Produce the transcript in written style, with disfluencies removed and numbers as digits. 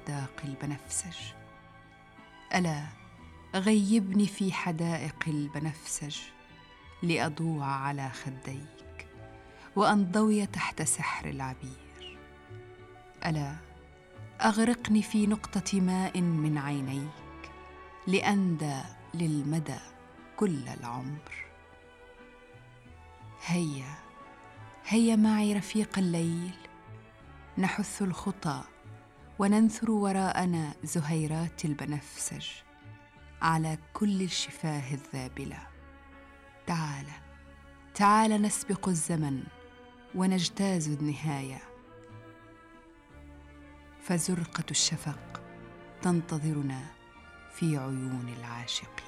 حداق البنفسج. ألا غيبني في حدائق البنفسج لأضوع على خديك وأنضوي تحت سحر العبير. ألا أغرقني في نقطة ماء من عينيك لأندى للمدى كل العمر. هيا هيا معي رفيق الليل، نحث الخطى وننثر وراءنا زهيرات البنفسج على كل الشفاه الذابلة. تعال تعال نسبق الزمن ونجتاز النهاية، فزرقة الشفق تنتظرنا في عيون العاشقين.